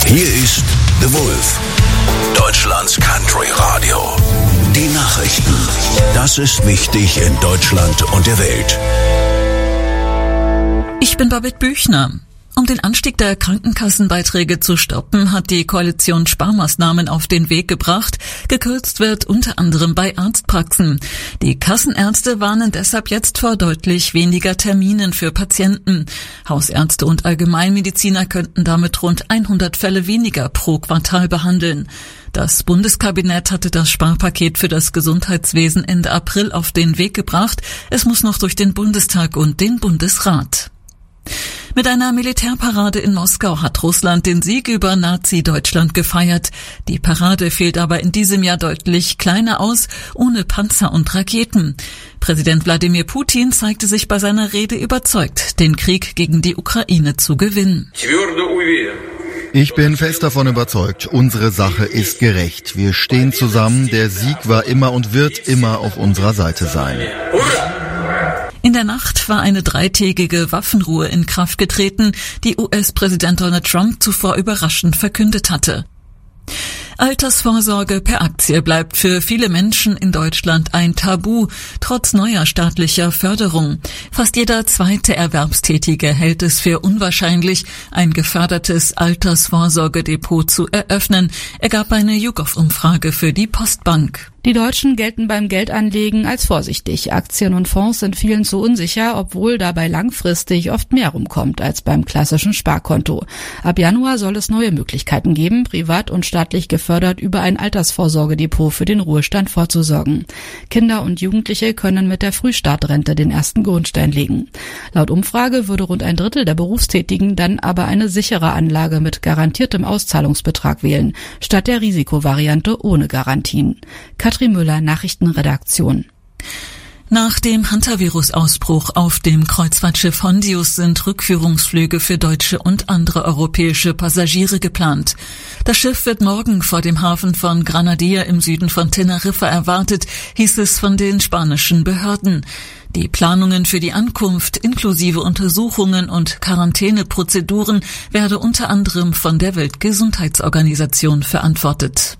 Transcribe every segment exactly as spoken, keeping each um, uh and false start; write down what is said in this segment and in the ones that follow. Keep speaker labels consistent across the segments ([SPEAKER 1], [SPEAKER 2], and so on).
[SPEAKER 1] Hier ist The Wolf, Deutschlands Country Radio. Die Nachrichten. Das ist wichtig in Deutschland und der Welt.
[SPEAKER 2] Ich bin Babette Büchner. Um den Anstieg der Krankenkassenbeiträge zu stoppen, hat die Koalition Sparmaßnahmen auf den Weg gebracht. Gekürzt wird unter anderem bei Arztpraxen. Die Kassenärzte warnen deshalb jetzt vor deutlich weniger Terminen für Patienten. Hausärzte und Allgemeinmediziner könnten damit rund hundert Fälle weniger pro Quartal behandeln. Das Bundeskabinett hatte das Sparpaket für das Gesundheitswesen Ende April auf den Weg gebracht. Es muss noch durch den Bundestag und den Bundesrat. Mit einer Militärparade in Moskau hat Russland den Sieg über Nazi-Deutschland gefeiert. Die Parade fiel aber in diesem Jahr deutlich kleiner aus, ohne Panzer und Raketen. Präsident Wladimir Putin zeigte sich bei seiner Rede überzeugt, den Krieg gegen die Ukraine zu gewinnen.
[SPEAKER 3] Ich bin fest davon überzeugt, unsere Sache ist gerecht. Wir stehen zusammen, der Sieg war immer und wird immer auf unserer Seite sein.
[SPEAKER 2] In der Nacht war eine dreitägige Waffenruhe in Kraft getreten, die U S-Präsident Donald Trump zuvor überraschend verkündet hatte. Altersvorsorge per Aktie bleibt für viele Menschen in Deutschland ein Tabu, trotz neuer staatlicher Förderung. Fast jeder zweite Erwerbstätige hält es für unwahrscheinlich, ein gefördertes Altersvorsorgedepot zu eröffnen, ergab eine YouGov-Umfrage für die Postbank.
[SPEAKER 4] Die Deutschen gelten beim Geldanlegen als vorsichtig. Aktien und Fonds sind vielen zu unsicher, obwohl dabei langfristig oft mehr rumkommt als beim klassischen Sparkonto. Ab Januar soll es neue Möglichkeiten geben, privat und staatlich gefördert über ein Altersvorsorgedepot für den Ruhestand vorzusorgen. Kinder und Jugendliche können mit der Frühstartrente den ersten Grundstein legen. Laut Umfrage würde rund ein Drittel der Berufstätigen dann aber eine sichere Anlage mit garantiertem Auszahlungsbetrag wählen, statt der Risikovariante ohne Garantien. Katrin Müller, Nachrichtenredaktion.
[SPEAKER 2] Nach dem Hantavirus-Ausbruch auf dem Kreuzfahrtschiff Hondius sind Rückführungsflüge für deutsche und andere europäische Passagiere geplant. Das Schiff wird morgen vor dem Hafen von Granadilla im Süden von Teneriffa erwartet, hieß es von den spanischen Behörden. Die Planungen für die Ankunft inklusive Untersuchungen und Quarantäneprozeduren werde unter anderem von der Weltgesundheitsorganisation verantwortet.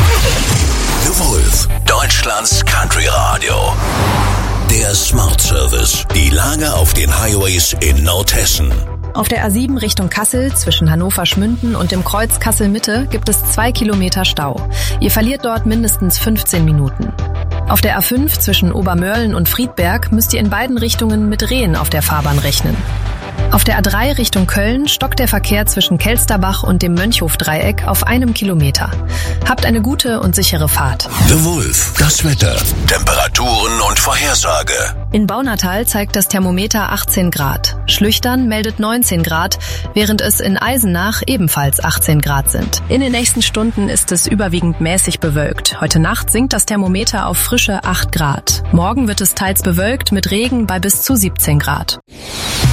[SPEAKER 1] The Wolf, Deutschlands Country Radio. Der Smart Service. Die Lage auf den Highways in Nordhessen.
[SPEAKER 5] Auf der A sieben Richtung Kassel zwischen Hannover-Schmünden und dem Kreuz Kassel-Mitte gibt es zwei Kilometer Stau. Ihr verliert dort mindestens fünfzehn Minuten. Auf der A fünf zwischen Obermörlen und Friedberg müsst ihr in beiden Richtungen mit Rehen auf der Fahrbahn rechnen. Auf der A drei Richtung Köln stockt der Verkehr zwischen Kelsterbach und dem Mönchhof-Dreieck auf einem Kilometer. Habt eine gute und sichere Fahrt.
[SPEAKER 1] The Wolf, das Wetter, Temperaturen und Vorhersage.
[SPEAKER 5] In Baunatal zeigt das Thermometer achtzehn Grad. Schlüchtern meldet neunzehn Grad, während es in Eisenach ebenfalls achtzehn Grad sind. In den nächsten Stunden ist es überwiegend mäßig bewölkt. Heute Nacht sinkt das Thermometer auf frische acht Grad. Morgen wird es teils bewölkt mit Regen bei bis zu siebzehn Grad.